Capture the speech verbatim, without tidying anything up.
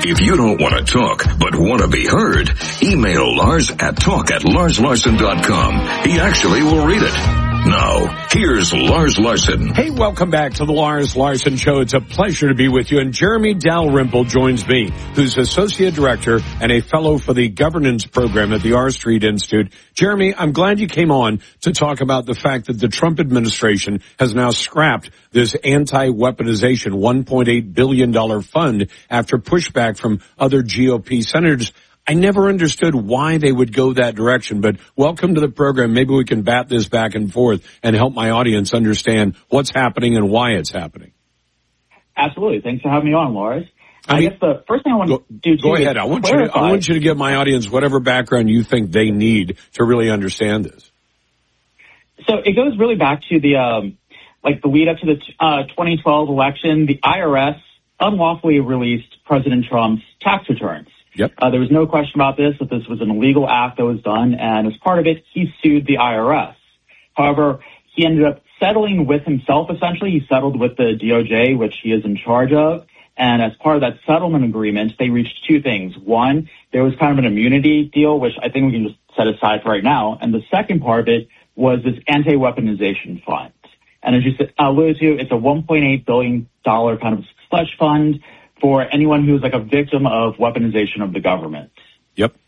If you don't want to talk, but want to be heard, email Lars at talk at lars larson dot com. He actually will read it. Now, here's Lars Larson. Hey, welcome back to the Lars Larson Show. It's a pleasure to be with you. And Jeremy Dalrymple joins me, who's Associate Director and a Fellow for the Governance Program at the R Street Institute. Jeremy, I'm glad you came on to talk about the fact that the Trump administration has now scrapped this anti-weaponization one point eight billion dollars fund after pushback from other G O P senators. I never understood why they would go that direction, but welcome to the program. Maybe we can bat this back and forth and help my audience understand what's happening and why it's happening. Absolutely. Thanks for having me on, Lars. I, I mean, guess the first thing I want go, to do Go ahead. I want, you to, I want you to give my audience whatever background you think they need to really understand this. So it goes really back to the, um, like the lead up to the uh, twenty twelve election. The I R S unlawfully released President Trump's tax returns. Yep. Uh, there was no question about this, that this was an illegal act that was done, and as part of it, he sued the I R S. However, he ended up settling with himself, essentially. He settled with the D O J, which he is in charge of, and as part of that settlement agreement, they reached two things. One, there was kind of an immunity deal, which I think we can just set aside for right now, and the second part of it was this anti-weaponization fund. And as you said, alluded to, it's a one point eight billion dollars kind of slush fund for anyone who's like a victim of weaponization of the government. Yep.